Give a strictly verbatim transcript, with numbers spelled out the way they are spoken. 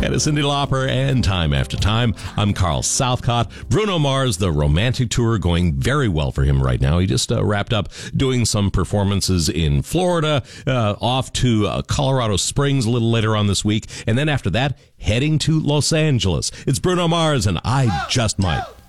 And it's Cyndi Lauper and Time After Time. I'm Carl Southcott. Bruno Mars, the romantic tour, going very well for him right now. He just uh, wrapped up doing some performances in Florida, uh, off to uh, Colorado Springs a little later on this week. And then after that, heading to Los Angeles. It's Bruno Mars and I Just Might.